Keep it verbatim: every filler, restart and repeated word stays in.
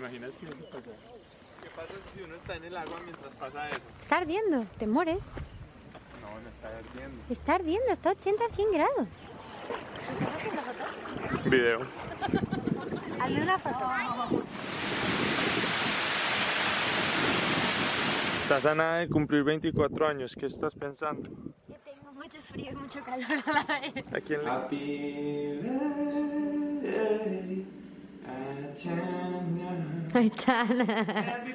imaginas que eso pasa? ¿Qué pasa si uno está en el agua mientras pasa eso? Está ardiendo, te mueres. No, no está ardiendo. Está ardiendo, está a ochenta a cien grados. Video. Hazle una foto. Estás a nada de cumplir veinticuatro años, ¿qué estás pensando? Que tengo mucho frío y mucho calor a la vez. ¿A quién le... Happy birthday, Ay, Chana.